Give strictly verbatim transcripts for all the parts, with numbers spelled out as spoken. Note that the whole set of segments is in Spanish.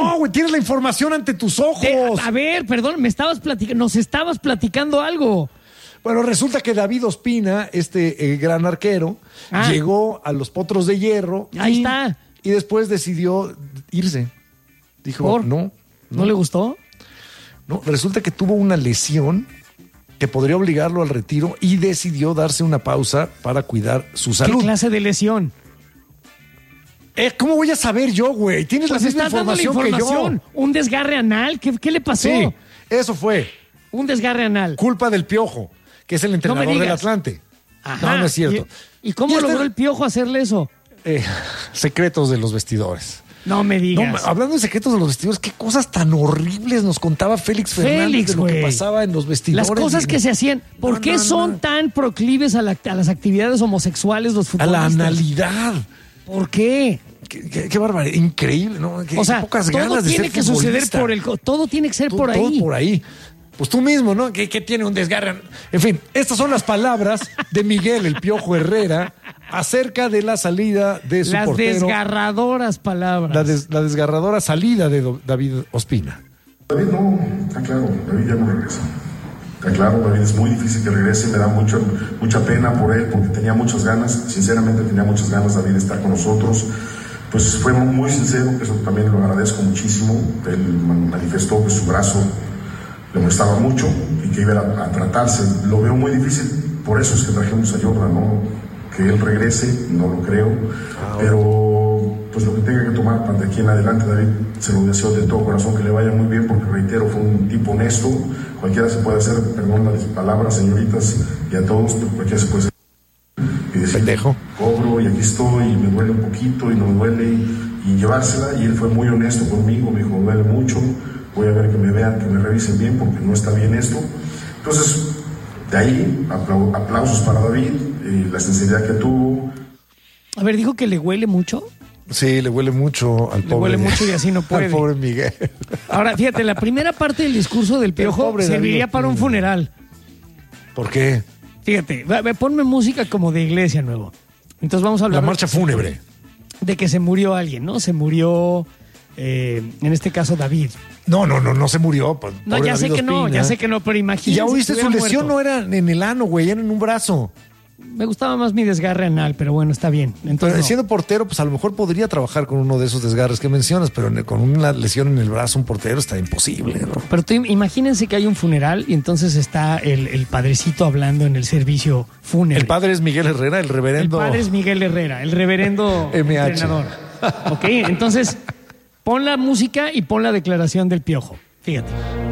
No, güey, tienes la información ante tus ojos. Te, a ver, perdón, me estabas platicando, nos estabas platicando algo. Bueno, resulta que David Ospina, este eh, gran arquero, ah. llegó a los Potros de Hierro. Ahí y, está. Y después decidió irse. Dijo, ¿Por? no, no. ¿No le gustó? No, resulta que tuvo una lesión que podría obligarlo al retiro y decidió darse una pausa para cuidar su salud. ¿Qué clase de lesión? Eh, ¿Cómo voy a saber yo, güey? Tienes pues la misma información, información que yo. ¿Un desgarre anal? ¿Qué, qué le pasó? Sí, eso fue. Un desgarre anal. Culpa del Piojo, que es el entrenador no del Atlante. Ajá. No, no es cierto. ¿Y, y cómo ¿Y este... logró el Piojo hacerle eso? Eh, secretos de los vestidores. No me digas. No, hablando de secretos de los vestidores, qué cosas tan horribles nos contaba Félix Fernández Félix, de lo wey. que pasaba en los vestidores. Las cosas que se hacían. ¿Por no, qué no, son no. tan proclives a, la, a las actividades homosexuales los futbolistas? A la analidad. ¿Por qué? Qué, qué, qué barbaridad, increíble, ¿no? Qué, o sea, pocas todo ganas de tiene ser que futbolista. suceder por el... Todo tiene que ser todo, por ahí. Todo por ahí. Pues tú mismo, ¿no? Que, que tiene un desgarre. En fin, estas son las palabras de Miguel El Piojo Herrera acerca de la salida de su las portero. Las desgarradoras palabras. La, des, la desgarradora salida de Do, David Ospina. David no, está claro, David ya no regresa. Está claro, David es muy difícil que regrese, me da mucho, mucha pena por él porque tenía muchas ganas, sinceramente tenía muchas ganas David de estar con nosotros. Pues fue muy sincero, eso también lo agradezco muchísimo. Él manifestó que su brazo le molestaba mucho y que iba a, a tratarse. Lo veo muy difícil, por eso es que trajimos a Jordan, ¿no? Que él regrese, no lo creo, ah, pero pues lo que tenga que tomar de aquí en adelante, David, se lo deseo de todo corazón que le vaya muy bien, porque reitero, fue un tipo honesto, cualquiera se puede hacer, perdón las palabras, señoritas, y a todos, cualquiera se puede hacer. Y decir, pendejo, cobro y aquí estoy, y me duele un poquito, y no me duele, y, y llevársela, y él fue muy honesto conmigo, me dijo, me duele mucho, voy a ver que me vean, que me revisen bien, porque no está bien esto. Entonces, de ahí, apla- aplausos para David, eh, la sinceridad que tuvo. A ver, dijo que le huele mucho. Sí, le huele mucho al le pobre. Le huele mucho y así no puede. Al pobre Miguel. Ahora, fíjate, la primera parte del discurso del Piojo serviría David, para un funeral. ¿Por qué? Fíjate, ponme música como de iglesia nuevo. Entonces vamos a hablar... La marcha fúnebre. De que se murió alguien, ¿no? Se murió, eh, en este caso, David. No, no, no, no se murió. Pobre no, ya sé David que Ospina. no, ya sé que no, pero imagínate. Y ya oíste, su lesión muerto. No era en el ano, güey, era en un brazo. Me gustaba más mi desgarre anal, pero bueno, está bien. Entonces, pero no. siendo portero, pues a lo mejor podría trabajar con uno de esos desgarres que mencionas, pero con una lesión en el brazo, un portero está imposible, ¿no? Pero tú, imagínense que hay un funeral y entonces está el, el padrecito hablando en el servicio fúnebre. El padre es Miguel Herrera, el reverendo. El padre es Miguel Herrera, el reverendo M H. entrenador. Ok, entonces pon la música y pon la declaración del Piojo. Fíjate.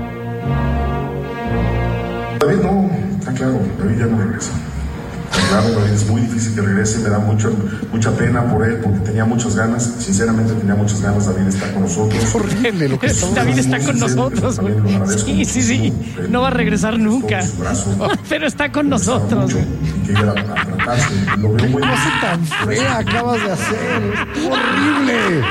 David no, está claro, David ya no regresa. Claro, David es muy difícil que regrese, me da mucho, mucha pena por él, porque tenía muchas ganas, sinceramente tenía muchas ganas, David está con nosotros. Es horrible lo que estamos David está con nosotros. Sí, sí, sí, no va a regresar nunca, pero está con nosotros. Y que iba a tratarse, lo veo muy ¿Qué cosa tan fea acabas de hacer? ¡Es horrible!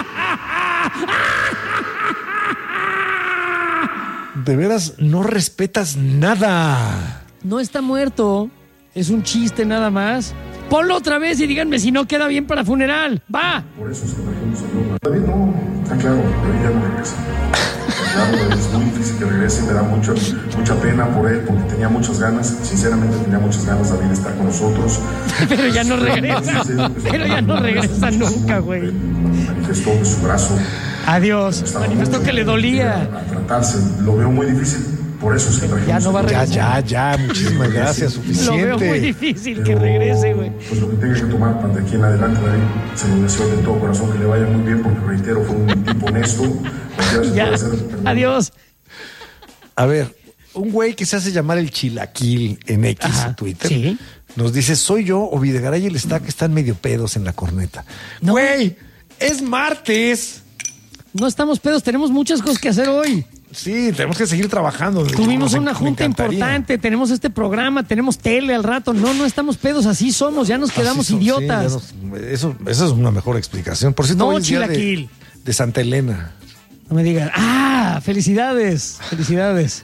De veras, no respetas nada. No está muerto. Es un chiste nada más. Ponlo otra vez y díganme si no queda bien para funeral. ¡Va! Por eso es que trajimos a Jordan. David no, está claro, David ya no regresa. Está claro, David es muy difícil que regrese, me da mucho, mucha pena por él, porque tenía muchas ganas, sinceramente tenía muchas ganas David de estar con nosotros. Pero ya no regresa. Pero ya no regresa nunca, güey. Manifestó que su brazo... Adiós. Manifestó que le dolía. A tratarse, lo veo muy difícil. Por eso es que trajimos. Ya no va a regresar. Ya, ya, ya. Muchísimas gracias. Suficiente. Lo veo muy difícil que regrese, güey. Pues lo que tenga que tomar de aquí en adelante, David, se lo deseo de todo corazón que le vaya muy bien, porque reitero, fue un tipo honesto. Ya. Hacer, adiós. A ver, un güey que se hace llamar el Chilaquil en X, Ajá, Twitter, ¿sí? Nos dice, soy yo o Videgaray y el Stack están medio pedos en la corneta. No. Güey, es martes. No estamos pedos, tenemos muchas cosas que hacer hoy. Sí, tenemos que seguir trabajando. Tuvimos una junta importante, tenemos este programa, tenemos tele al rato. No, no estamos pedos, así somos, ya nos quedamos son, idiotas. Sí, nos, eso, esa es una mejor explicación. Por cierto, no, hoy es día Chilaquil. de, de Santa Elena. No me digan, ¡ah! ¡Felicidades! ¡Felicidades!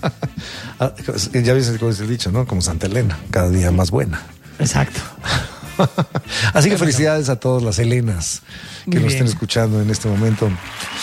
Ya ves cómo es el dicho, ¿no? Como Santa Elena, cada día más buena. Exacto. Así que felicidades a todas las Helenas que nos estén escuchando en este momento.